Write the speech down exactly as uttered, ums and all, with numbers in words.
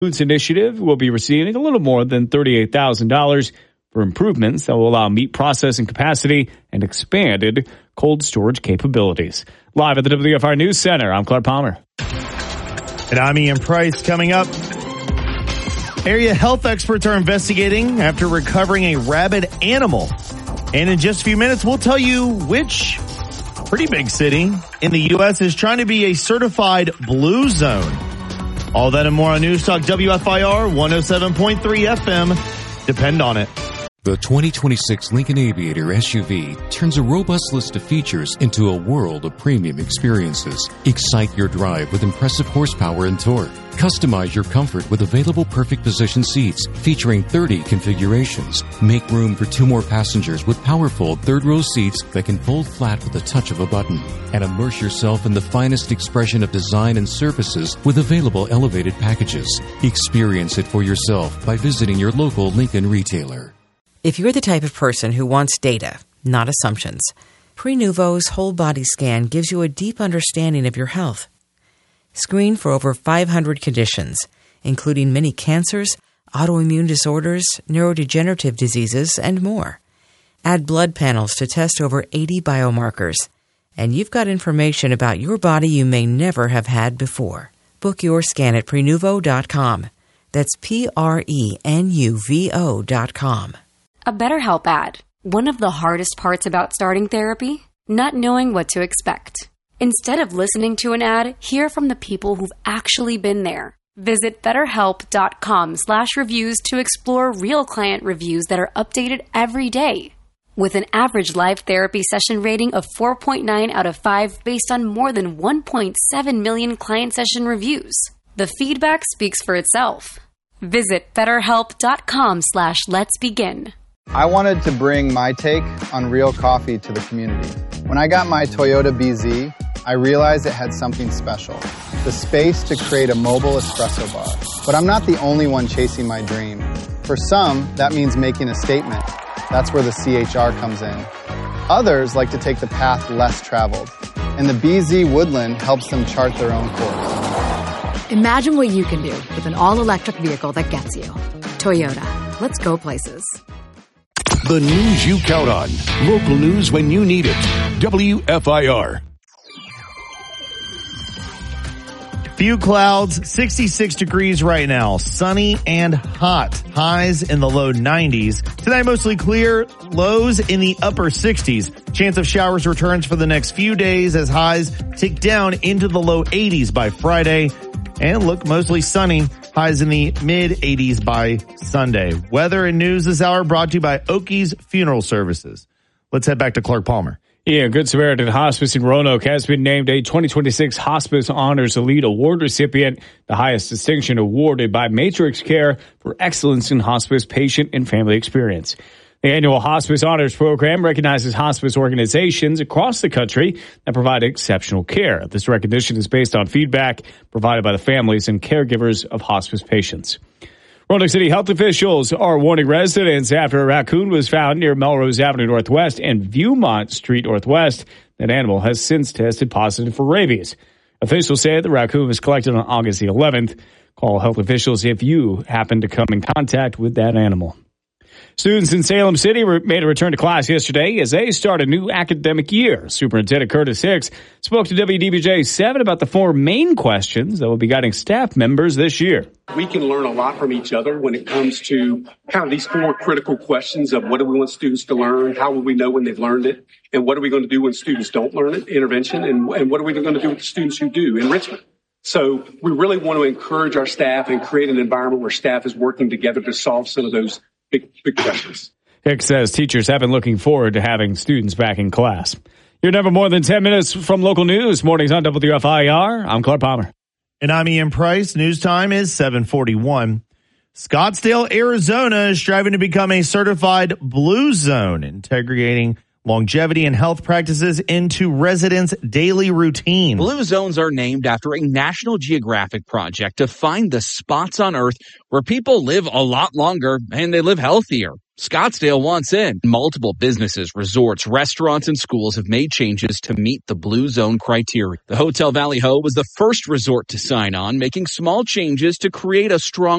Foods Initiative will be receiving a little more than thirty-eight thousand dollars for improvements that will allow meat processing capacity and expanded cold storage capabilities. Live at the W F I News Center, I'm Clark Palmer. And I'm Ian Price. Coming up, area health experts are investigating after recovering a rabid animal. And in just a few minutes, we'll tell you which pretty big city in the U S is trying to be a certified blue zone. All that and more on News Talk W F I R one oh seven point three F M. Depend on it. The twenty twenty-six Lincoln Aviator S U V turns a robust list of features into a world of premium experiences. Excite your drive with impressive horsepower and torque. Customize your comfort with available perfect position seats featuring thirty configurations. Make room for two more passengers with powerful third-row seats that can fold flat with the touch of a button. And immerse yourself in the finest expression of design and services with available elevated packages. Experience it for yourself by visiting your local Lincoln retailer. If you're the type of person who wants data, not assumptions, Prenuvo's whole body scan gives you a deep understanding of your health. Screen for over five hundred conditions, including many cancers, autoimmune disorders, neurodegenerative diseases, and more. Add blood panels to test over eighty biomarkers, and you've got information about your body you may never have had before. Book your scan at Prenuvo dot com. That's P R E N U V O dot com. A BetterHelp ad. One of the hardest parts about starting therapy? Not knowing what to expect. Instead of listening to an ad, hear from the people who've actually been there. Visit BetterHelp.com slash reviews to explore real client reviews that are updated every day. With an average live therapy session rating of four point nine out of five based on more than one point seven million client session reviews. The feedback speaks for itself. Visit BetterHelp.com slash let's begin. I wanted to bring my take on real coffee to the community. When I got my Toyota B Z, I realized it had something special, the space to create a mobile espresso bar. But I'm not the only one chasing my dream. For some, that means making a statement. That's where the C H R comes in. Others like to take the path less traveled, and the B Z Woodland helps them chart their own course. Imagine what you can do with an all-electric vehicle that gets you. Toyota. Let's go places. The news you count on. Local news when you need it. W F I R. Few clouds, sixty-six degrees right now. Sunny and hot. Highs in the low nineties. Tonight mostly clear. Lows in the upper sixties. Chance of showers returns for the next few days as highs tick down into the low eighties by Friday. And look mostly sunny. Highs in the mid-eighties by Sunday. Weather and news this hour brought to you by Okies Funeral Services. Let's head back to Clark Palmer. Yeah, Good Samaritan Hospice in Roanoke has been named a twenty twenty-six Hospice Honors Elite Award recipient, the highest distinction awarded by Matrix Care for excellence in hospice patient and family experience. The annual Hospice Honors Program recognizes hospice organizations across the country that provide exceptional care. This recognition is based on feedback provided by the families and caregivers of hospice patients. Roanoke City health officials are warning residents after a raccoon was found near Melrose Avenue Northwest and Viewmont Street Northwest. That animal has since tested positive for rabies. Officials say the raccoon was collected on August the eleventh. Call health officials if you happen to come in contact with that animal. Students in Salem City made a return to class yesterday as they start a new academic year. Superintendent Curtis Hicks spoke to W D B J seven about the four main questions that will be guiding staff members this year. We can learn a lot from each other when it comes to kind of these four critical questions of what do we want students to learn, how will we know when they've learned it, and what are we going to do when students don't learn it, intervention, and, and what are we going to do with the students who do, enrichment. So we really want to encourage our staff and create an environment where staff is working together to solve some of those Big, big questions. Hicks says teachers have been looking forward to having students back in class. You're never more than ten minutes from local news. Mornings on W F I R. I'm Clark Palmer. And I'm Ian Price. News time is seven forty-one. Scottsdale, Arizona is striving to become a certified blue zone, integrating longevity and health practices into residents' daily routine. Blue zones are named after a National Geographic project to find the spots on Earth where people live a lot longer and they live healthier. Scottsdale wants in. Multiple businesses, resorts, restaurants, and schools have made changes to meet the Blue Zone criteria. The Hotel Valley Ho was the first resort to sign on, making small changes to create a strong